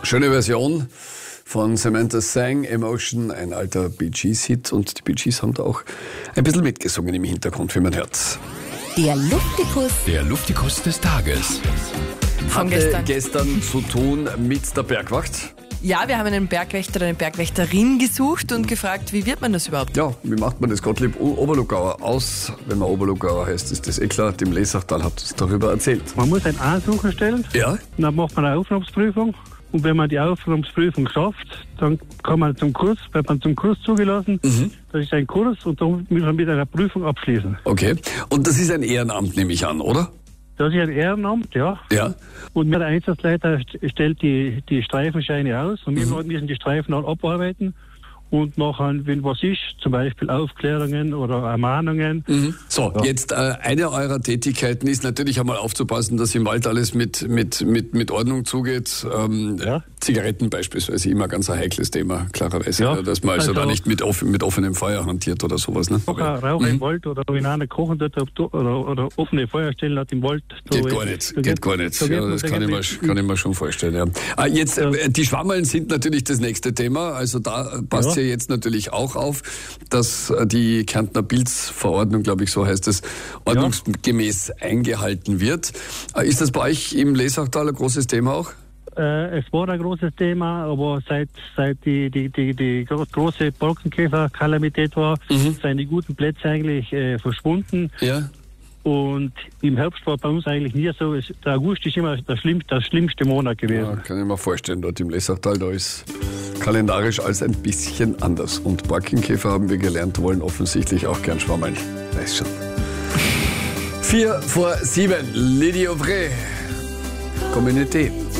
Schöne Version von Samantha Sang, Emotion, ein alter Bee Gees-Hit. Und die Bee Gees haben da auch ein bisschen mitgesungen im Hintergrund, wie man hört. Der Luftikus. Der Luftikus des Tages. Von Hatte gestern zu tun mit der Bergwacht. Ja, wir haben einen Bergwächter, eine Bergwächterin gesucht und gefragt, wie wird man das überhaupt? Ja, wie macht man das? Gottlieb Oberlugauer aus. Wenn man Oberlugauer heißt, ist das eh klar. Tim Lesachtal hat es darüber erzählt. Man muss einen Ansucher stellen, Ja? dann macht man eine Aufnahmeprüfung. Und wenn man die Aufnahmeprüfung schafft, dann kann man zum Kurs, wird man zum Kurs zugelassen. Das ist ein Kurs und dann muss man mit einer Prüfung abschließen. Okay. Und das ist ein Ehrenamt, nehme ich an, oder? Das ist ein Ehrenamt, ja. Ja. Und der Einsatzleiter stellt die Streifenscheine aus und wir müssen die Streifen dann abarbeiten. Und nachher, wenn was ist, zum Beispiel Aufklärungen oder Ermahnungen. So, jetzt eine eurer Tätigkeiten ist natürlich einmal aufzupassen, dass im Wald alles mit Ordnung zugeht. Zigaretten beispielsweise, immer ganz ein heikles Thema, klarerweise. Ja. Dass man also da nicht mit offenem Feuer hantiert oder sowas. Ne? Rauch im Wald oder wenn einer kochen tut oder offene Feuerstellen hat im Wald. Geht gar nicht. Ja, das kann ich mir schon vorstellen. Ja. Jetzt, die Schwammeln sind natürlich das nächste Thema. Also da passt ja jetzt natürlich auch auf, dass die Kärntner Pilzverordnung, glaube ich, so heißt es, ordnungsgemäß eingehalten wird. Ist das bei euch im Lesachtal ein großes Thema auch? Es war ein großes Thema, aber seit die große Borkenkäfer-Kalamität war, sind die guten Plätze eigentlich verschwunden. Ja. Und im Herbst war bei uns eigentlich nie so. Der August ist immer der schlimmste Monat gewesen. Ja, kann ich mir vorstellen, dort im Lesachtal, da ist kalendarisch alles ein bisschen anders. Und Borkenkäfer, haben wir gelernt, wollen offensichtlich auch gern schwammeln. Weiß schon. 6:45, Lady Auvray, Communauté.